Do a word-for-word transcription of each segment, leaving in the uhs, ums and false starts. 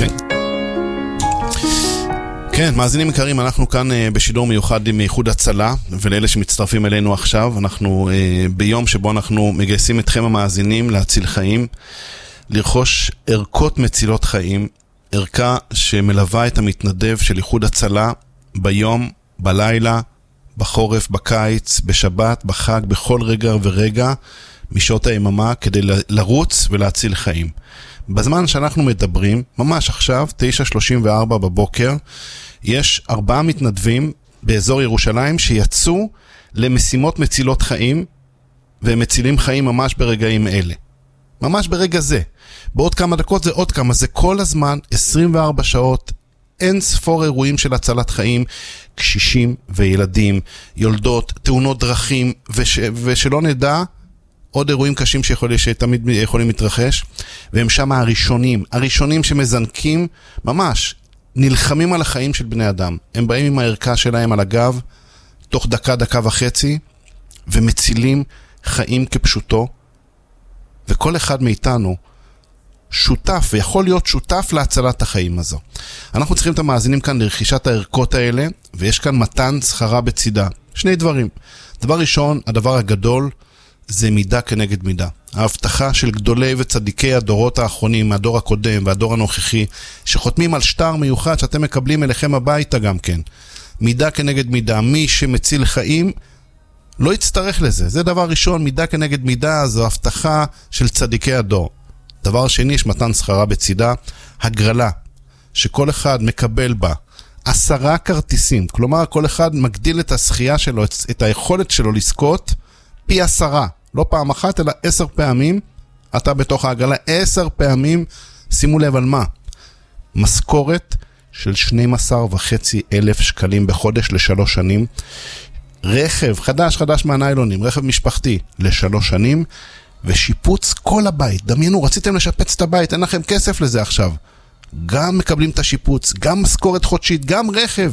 כן. כן, מאזינים יקרים, אנחנו כאן uh, בשידור מיוחד עם איחוד הצלה, ולאלה שמצטרפים אלינו עכשיו, אנחנו uh, ביום שבו אנחנו מגייסים אתכם המאזינים להציל חיים, לרכוש ערכות מצילות חיים, ערכה שמלווה את המתנדב של איחוד הצלה ביום, בלילה, בחורף, בקיץ, בשבת, בחג, בכל רגע ורגע משעות היממה, כדי לרוץ ולהציל חיים. בזמן שאנחנו מדברים, ממש עכשיו, תשע שלושים וארבע בבוקר, יש ארבעה מתנדבים באזור ירושלים שיצאו למשימות מצילות חיים, והם מצילים חיים ממש ברגעים אלה. ממש ברגע זה. בעוד כמה דקות זה עוד כמה, זה כל הזמן, עשרים וארבע שעות, אין ספור אירועים של הצלת חיים, קשישים וילדים, יולדות, תאונות דרכים, וש, ושלא נדע, עוד אירועים קשים שיכולים, שתמיד יכולים להתרחש, והם שם הראשונים, הראשונים שמזנקים, ממש, נלחמים על החיים של בני אדם. הם באים עם הערכה שלהם על הגב, תוך דקה, דקה וחצי, ומצילים חיים כפשוטו, וכל אחד מאיתנו שותף, ויכול להיות שותף להצלת החיים הזו. אנחנו צריכים את המאזינים כאן לרכישת הערכות האלה, ויש כאן מתן שכרה בצידה. שני דברים. דבר ראשון, הדבר הגדול, זה מידה כנגד מידה. ההבטחה של גדולי וצדיקי הדורות האחרונים, מהדור הקודם והדור הנוכחי, שחותמים על שטר מיוחד שאתם מקבלים אליכם הביתה גם כן. מידה כנגד מידה. מי שמציל חיים לא יצטרך לזה. זה דבר ראשון, מידה כנגד מידה, זו הבטחה של צדיקי הדור. דבר שני, יש מתן שכרה בצידה, הגרלה, שכל אחד מקבל בה עשרה כרטיסים. כלומר, כל אחד מגדיל את השחייה שלו, את היכולת שלו לזכות, פי עשרה, לא פעם אחת, אלא עשר פעמים, אתה בתוך העגלה, עשר פעמים, שימו לב על מה? משכורת של שנים עשר וחצי אלף שקלים בחודש לשלוש שנים, רכב חדש חדש מהניילונים, רכב משפחתי לשלוש שנים, ושיפוץ כל הבית. דמיינו, רציתם לשפץ את הבית, אין לכם כסף לזה עכשיו. גם מקבלים את השיפוץ, גם משכורת חודשית, גם רכב.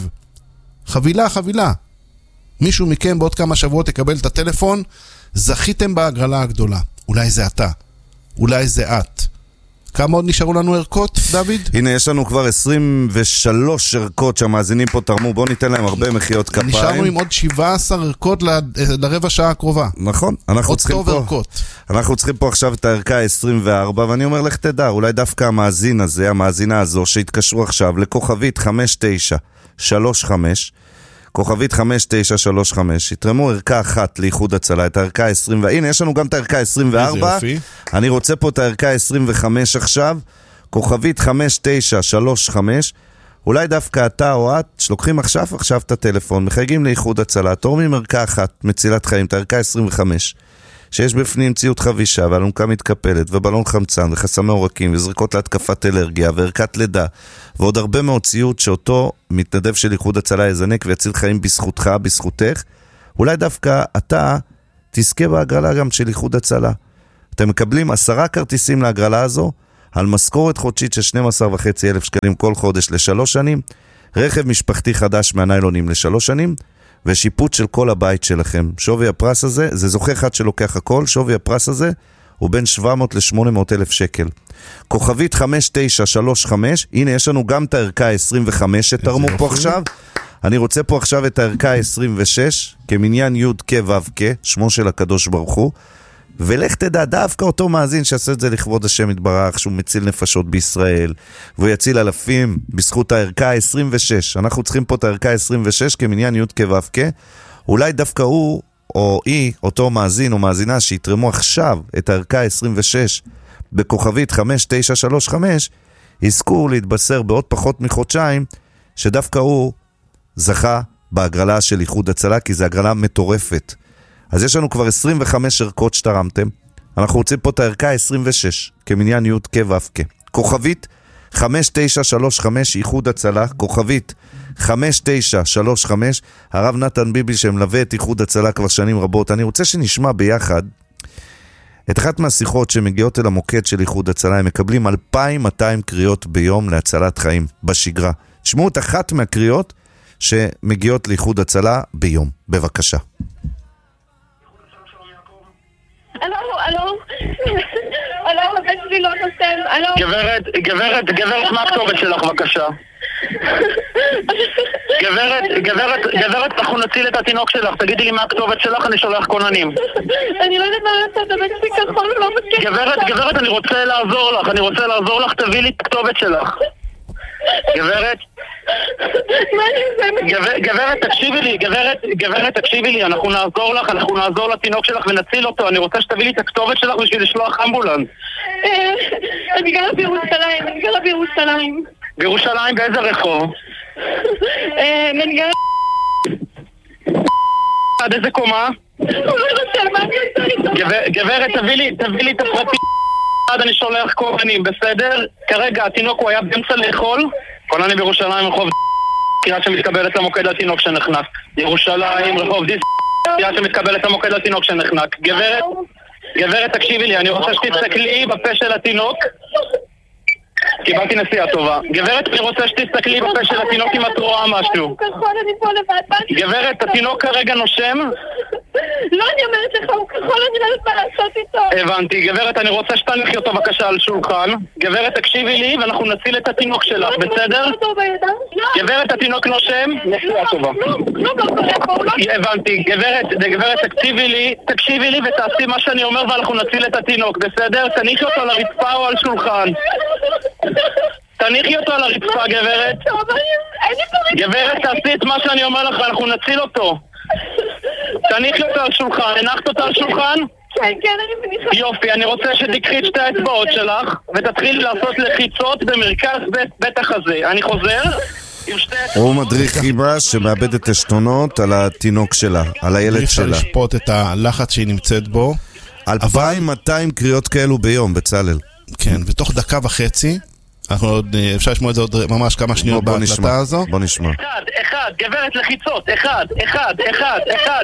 חבילה, חבילה. מישהו מכם בעוד כמה שבועות יקבל את הטלפון, זכיתם בהגרלה הגדולה. אולי זה אתה, אולי זה את. כמה עוד נשארו לנו ערכות, דוד? הנה, יש לנו כבר עשרים ושלוש ערכות שהמאזינים פה תרמו, בואו ניתן להם הרבה מחיאות כפיים. נשארנו עם עוד שבע עשרה ערכות ל... לרבע שעה הקרובה. נכון, אנחנו צריכים פה, ערכות. אנחנו צריכים פה עכשיו את הערכה עשרים וארבע, ואני אומר לך תדע, אולי דווקא המאזין הזה, המאזינה הזו, שהתקשרו עכשיו לכוכבית חמש תשע שלוש חמש, כוכבית חמש תשע שלוש חמש, יתרמו ערכה אחת לאיחוד הצלה, את הערכה עשרים, והנה יש לנו גם את הערכה עשרים וארבע, אני רוצה פה את הערכה עשרים וחמש עכשיו, כוכבית חמש תשע שלוש חמש, אולי דווקא אתה או את, שלוקחים עכשיו עכשיו את הטלפון, מחייגים לאיחוד הצלה, תורמים ערכה אחת, מצילת חיים, את הערכה עשרים וחמש, שיש בפנים ציוד חבישה, ואלונקה מתקפלת, ובלון חמצן, וחסמי עורקים, וזריקות להתקפת אלרגיה, וערכת לידה, ועוד הרבה מאוד ציוד שאותו מתנדב של איחוד הצלה יזנק ויציל חיים בזכותך, בזכותך. אולי דווקא אתה תזכה בהגרלה גם של איחוד הצלה. אתם מקבלים עשרה כרטיסים להגרלה הזו, על משכורת חודשית של שנים עשר וחצי אלף שקלים כל חודש לשלוש שנים, רכב משפחתי חדש מהניילונים לשלוש שנים, ושיפוט של כל הבית שלכם. שווי הפרס הזה, זה זוכה אחד שלוקח הכל, שווי הפרס הזה הוא בין שבע מאות ל-שמונה מאות אלף שקל. כוכבית חמש תשע שלוש חמש, הנה יש לנו גם את הערכה עשרים וחמש שתרמו פה עכשיו. אני רוצה פה עכשיו את הערכה עשרים ושש, כמניין י' כ' ו' כ', שמו של הקדוש ברוך הוא. ולך תדע, דווקא אותו מאזין שעשה את זה לכבוד השם יתברך, שהוא מציל נפשות בישראל, והוא יציל אלפים בזכות הערכה עשרים ושש. אנחנו צריכים פה את הערכה עשרים ושש כמניין י' כ' ו' כ'. אולי דווקא הוא או היא, אותו מאזין או מאזינה שיתרמו עכשיו את הערכה עשרים ושש בכוכבית חמש תשע שלוש חמש, יזכו להתבשר בעוד פחות מחודשיים שדווקא הוא זכה בהגרלה של איחוד הצלה, כי זו הגרלה מטורפת. אז יש לנו כבר עשרים וחמש ערכות שתרמתם. אנחנו רוצים פה את הערכה עשרים ושש, כמניין י' כ' ו' כ'. כוכבית חמש תשע שלוש חמש, איחוד הצלה, כוכבית חמש תשע שלוש חמש, הרב נתן ביבי שמלווה את איחוד הצלה כבר שנים רבות. אני רוצה שנשמע ביחד את אחת מהשיחות שמגיעות אל המוקד של איחוד הצלה. הם מקבלים אלפיים ומאתיים קריאות ביום להצלת חיים בשגרה. תשמעו את אחת מהקריאות שמגיעות לאיחוד הצלה ביום. בבקשה. אלו, אלו, אלו, לבן לי לא נותן. גברת, גברת, גברת, מה הכתובת שלך בבקשה? גברת, גברת, גברת, אנחנו נציל את התינוק שלך, תגידי לי מה הכתובת שלך, אני שולח כוננים. אני לא יודעת מה לעשות, הבן שלי כחול לא מסכים. גברת, גברת, אני רוצה לעזור לך, אני רוצה לעזור לך, תביא לי את הכתובת שלך. גברת? מה אני עושה? גברת, תקשיבי לי, גברת, גברת, תקשיבי לי, אנחנו נעזור לך, אנחנו נעזור לתינוק שלך ונציל אותו, אני רוצה שתביא לי את הכתובת שלך בשביל לשלוח אמבולנס. אני גרה בירושלים, אני גרה בירושלים. בירושלים באיזה רחוב? אני גרה... עד איזה קומה? הוא לא רוצה, מה אני עושה איתו? גברת, תביא לי, תביא לי את הפרטים. עד אני שולח כוננים, בסדר? כרגע התינוק הוא היה באמצע לאכול. כוננים בירושלים, רחוב קריאה שמתקבלת למוקד לתינוק שנחנק. ירושלים, רחוב דיס... קריאה שמתקבלת למוקד לתינוק שנחנק. גברת, גברת, תקשיבי לי, אני רוצה שתסתכלי בפה של התינוק. קיבלתי נסיעה טובה. גברת, אני רוצה שתסתכלי בפה של התינוק אם את רואה משהו. אני פה לבד. גברת, התינוק כרגע נושם? לא, אני אומרת לך, הוא כחול, אני לא יודעת מה לעשות איתו. הבנתי. גברת, אני רוצה שתניחי אותו בבקשה על שולחן. גברת, תקשיבי לי ואנחנו נציל את התינוק שלך, בסדר? גברת, התינוק נושם? נסיעה טובה. הבנתי. גברת, גברת, תקשיבי לי, תקשיבי לי ותעשי מה שאני אומר ואנחנו נציל את התינוק, בסדר? תניחי אותו על הרצפה או על שולחן. תניחי אותו על הרצפה, גברת. גברת, תעשי את מה שאני אומר לך, אנחנו נציל אותו. תניחי אותו על שולחן. הנחת אותו על שולחן? כן, כן, אני מניחה. יופי, אני רוצה שתקחי את שתי האצבעות שלך ותתחילי לעשות לחיצות במרכז בית החזה. אני חוזר. הוא מדריך חיבה שמאבד את השתונות על התינוק שלה, על הילד אי אפשר שלה. לשפוט את הלחץ שהיא נמצאת בו. אלפיים ומאתיים קריאות כאלו ביום, בצלאל. כן, ותוך דקה וחצי, אנחנו עוד, אפשר לשמוע את זה עוד ממש כמה שניות בהקלטה הזו. בוא נשמע. אחד, אחד, גברת לחיצות, אחד, אחד, אחד, אחד.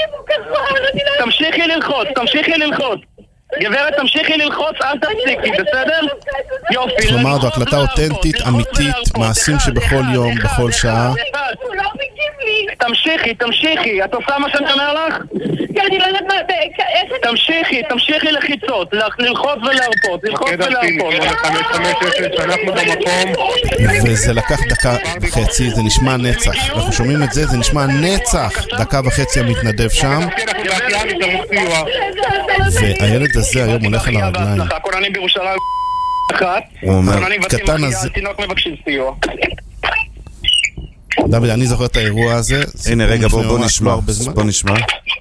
תמשיכי ללחוץ, תמשיכי ללחוץ. גברת, תמשיכי ללחוץ, אל תפסיקי, בסדר? יופי. כלומר, זו הקלטה אותנטית, אמיתית, מעשים שבכל יום, בכל שעה. תמשיכי, תמשיכי, את עושה מה שאני אומר לך? אני לא יודעת מה... תמשיכי, תמשיכי לחיצות, ללחוץ ולהרפות, ללחוץ ולהרפות. אנחנו במקום. וזה לקח דקה וחצי, זה נשמע נצח. אנחנו שומעים את זה, זה נשמע נצח. דקה וחצי המתנדב שם. והילד הזה היום הולך על הרגליים. הכוננים בירושלים אחת. הוא אומר, קטן הזה. התינוק מבקשים סיוע. דוד, אני זוכר את האירוע הזה. הנה רגע, בוא נשמע. בוא נשמע.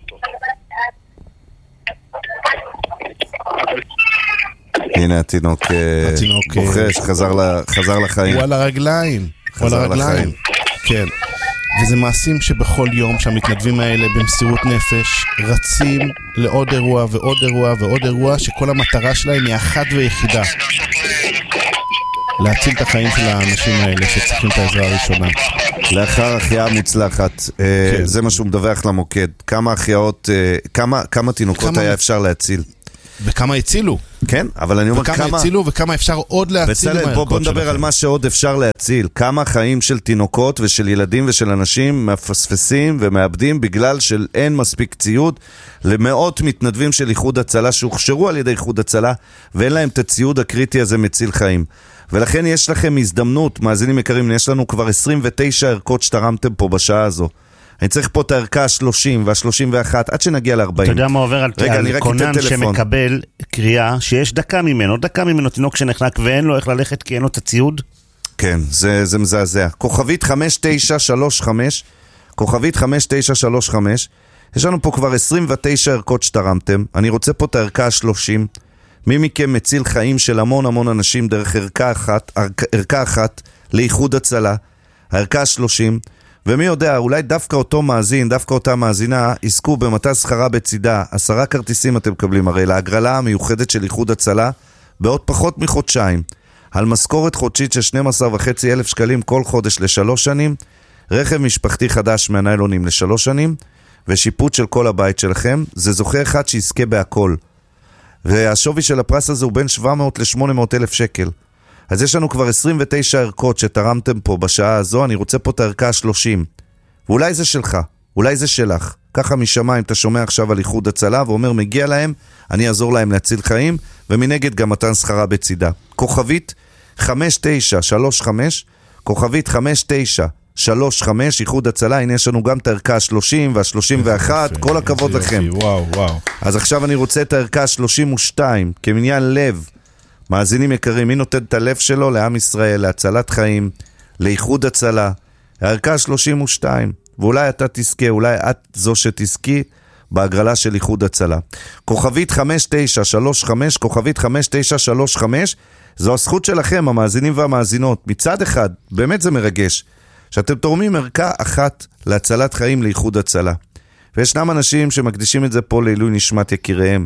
הנה התינוק בוחש, חזר לחיים. הוא על הרגליים. הוא על הרגליים. כן. וזה מעשים שבכל יום שהמתנדבים האלה במסירות נפש רצים לעוד אירוע ועוד אירוע ועוד אירוע שכל המטרה שלהם היא אחת ויחידה. להציל את החיים של האנשים האלה שצריכים את העזרה הראשונה. לאחר החייאה מוצלחת, כן. זה מה שהוא מדווח למוקד. כמה החייאות, כמה, כמה תינוקות כמה... היה אפשר להציל? וכמה הצילו. כן, אבל אני אומר וכמה כמה... הצילו וכמה אפשר עוד להציל. בצלאל, בוא, בוא נדבר שלכם. על מה שעוד אפשר להציל. כמה חיים של תינוקות ושל ילדים ושל אנשים מפספסים ומאבדים בגלל שאין מספיק ציוד למאות מתנדבים של איחוד הצלה שהוכשרו על ידי איחוד הצלה ואין להם את הציוד הקריטי הזה מציל חיים. ולכן יש לכם הזדמנות, מאזינים יקרים, יש לנו כבר עשרים ותשע ערכות שתרמתם פה בשעה הזו. אני צריך פה את הערכה ה-שלושים וה-שלושים ואחת עד שנגיע ל-ארבעים. אתה יודע מה עובר על, רגע, על קונן שמקבל קריאה שיש דקה ממנו, דקה ממנו תינוק שנחנק ואין לו איך ללכת כי אין לו את הציוד? כן, זה, זה מזעזע. כוכבית חמש תשע שלוש חמש, כוכבית חמש תשע שלוש חמש, יש לנו פה כבר עשרים ותשע ערכות שתרמתם, אני רוצה פה את הערכה ה-שלושים, מי מכם מציל חיים של המון המון אנשים דרך ערכה אחת, ערכה אחת לאיחוד הצלה, הערכה ה-שלושים, ומי יודע, אולי דווקא אותו מאזין, דווקא אותה מאזינה, עסקו במטה שכרה בצידה, עשרה כרטיסים אתם מקבלים הרי, להגרלה המיוחדת של איחוד הצלה, בעוד פחות מחודשיים, על משכורת חודשית של שנים עשר וחצי אלף שקלים כל חודש לשלוש שנים, רכב משפחתי חדש מהניילונים לשלוש שנים, ושיפוט של כל הבית שלכם, זה זוכה אחד שיזכה בהכל. והשווי של הפרס הזה הוא בין שבע מאות ל-שמונה מאות אלף שקל. אז יש לנו כבר עשרים ותשע ערכות שתרמתם פה בשעה הזו, אני רוצה פה את הערכה ה-שלושים. ואולי זה שלך, אולי זה שלך. ככה משמיים אתה שומע עכשיו על איחוד הצלה, ואומר מגיע להם, אני אעזור להם להציל חיים, ומנגד גם מתן שכרה בצידה. כוכבית חמש תשע שלוש חמש, כוכבית חמש תשע שלוש חמש, איחוד הצלה, הנה יש לנו גם את הערכה ה-שלושים וה-שלושים ואחת, כל הכבוד לכם. וואו, וואו. אז עכשיו אני רוצה את הערכה ה-שלושים ושתיים, כמניין לב, מאזינים יקרים, מי נותן את הלב שלו לעם ישראל, להצלת חיים, לאיחוד הצלה, הערכה ה-שלושים ושתיים, ואולי אתה תזכה, אולי את זו שתזכי, בהגרלה של איחוד הצלה. כוכבית חמש תשע שלוש חמש, כוכבית חמש תשע שלוש חמש, זו הזכות שלכם, המאזינים והמאזינות. מצד אחד, באמת זה מרגש, שאתם תורמים ערכה אחת להצלת חיים לאיחוד הצלה. וישנם אנשים שמקדישים את זה פה לעילוי נשמת יקיריהם.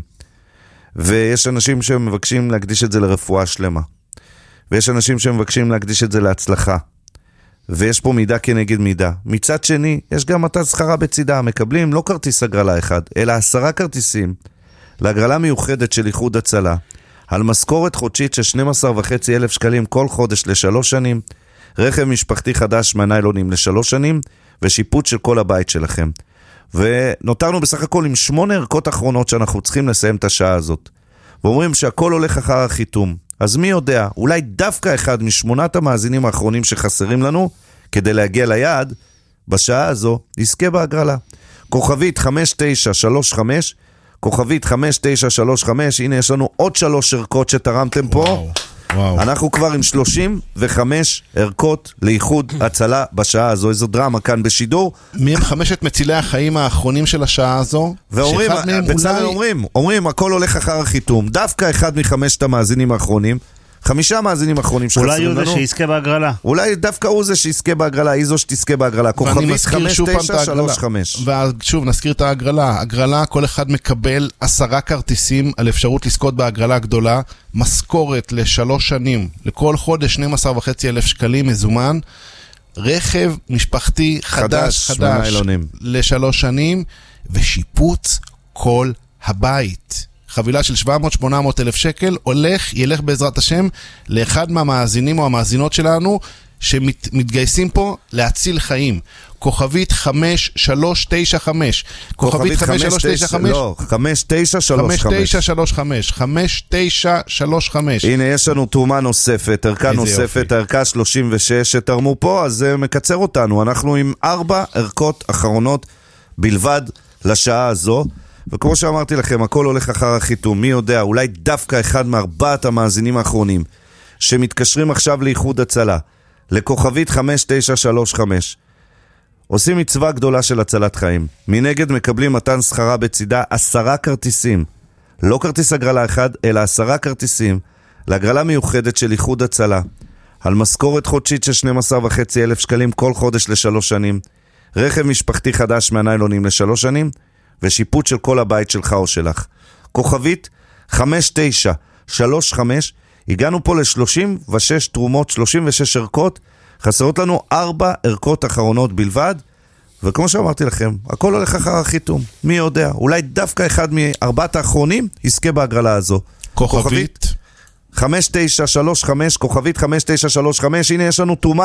ויש אנשים שמבקשים להקדיש את זה לרפואה שלמה. ויש אנשים שמבקשים להקדיש את זה להצלחה. ויש פה מידה כנגד מידה. מצד שני, יש גם מתן שכרה בצידה. מקבלים לא כרטיס הגרלה אחד, אלא עשרה כרטיסים להגרלה מיוחדת של איחוד הצלה. על משכורת חודשית של שנים עשר וחצי אלף שקלים כל חודש לשלוש שנים, רכב משפחתי חדש מהניילונים לשלוש שנים, ושיפוט של כל הבית שלכם. ונותרנו בסך הכל עם שמונה ערכות אחרונות שאנחנו צריכים לסיים את השעה הזאת. ואומרים שהכל הולך אחר החיתום. אז מי יודע, אולי דווקא אחד משמונת המאזינים האחרונים שחסרים לנו, כדי להגיע ליעד, בשעה הזו, יזכה בהגרלה. כוכבית חמש תשע שלוש חמש, כוכבית חמש תשע שלוש חמש, הנה יש לנו עוד שלוש ערכות שתרמתם פה. וואו. וואו. אנחנו כבר עם שלושים וחמש ערכות לאיחוד הצלה בשעה הזו. איזו דרמה כאן בשידור. מי הם חמשת מצילי החיים האחרונים של השעה הזו? ואומרים, בצלם אולי... אומרים, אומרים, הכל הולך אחר החיתום. דווקא אחד מחמשת המאזינים האחרונים, חמישה מאזינים האחרונים שחסרים לנו. אולי הוא זה שיזכה בהגרלה. אולי דווקא הוא זה שיזכה בהגרלה, היא זו שתזכה בהגרלה. כוכבית חמש תשע שלוש חמש. ושוב, נזכיר את ההגרלה. הגרלה, כל אחד מקבל עשרה כרטיסים על אפשרות לזכות בהגרלה הגדולה, משכורת לשלוש שנים, לכל חודש שנים עשר וחצי אלף שקלים מזומן, רכב משפחתי חדש, חדש, חדש לשלוש שנים, ושיפוץ כל הבית. חבילה של שבע מאות שמונה מאות אלף שקל, הולך, ילך בעזרת השם, לאחד מהמאזינים או המאזינות שלנו, שמתגייסים פה להציל חיים. כוכבית חמש שלוש תשע חמש. כוכבית חמש שלוש תשע חמש. לא, חמש תשע שלוש חמש. חמש תשע שלוש חמש. חמש תשע שלוש חמש. הנה, יש לנו תרומה נוספת, ערכה נוספת, ערכה שלושים ושש שתרמו פה, אז זה מקצר אותנו. אנחנו עם ארבע ערכות אחרונות בלבד לשעה הזו. וכמו שאמרתי לכם, הכל הולך אחר החיתום. מי יודע, אולי דווקא אחד מארבעת המאזינים האחרונים שמתקשרים עכשיו לאיחוד הצלה, לכוכבית חמש תשע שלוש חמש, עושים מצווה גדולה של הצלת חיים. מנגד מקבלים מתן שכרה בצידה עשרה כרטיסים, לא כרטיס הגרלה אחד, אלא עשרה כרטיסים להגרלה מיוחדת של איחוד הצלה, על משכורת חודשית של שנים עשר וחצי אלף שקלים כל חודש לשלוש שנים, רכב משפחתי חדש מהניילונים לשלוש שנים, ושיפוט של כל הבית שלך או שלך. כוכבית חמש תשע שלוש חמש, הגענו פה ל-שלושים ושש תרומות, שלושים ושש ערכות, חסרות לנו ארבע ערכות אחרונות בלבד, וכמו שאמרתי לכם, הכל הולך אחר החיתום. מי יודע, אולי דווקא אחד מארבעת האחרונים יזכה בהגרלה הזו. כוכבית חמש תשע שלוש חמש, כוכבית חמש תשע שלוש חמש, הנה יש לנו תרומה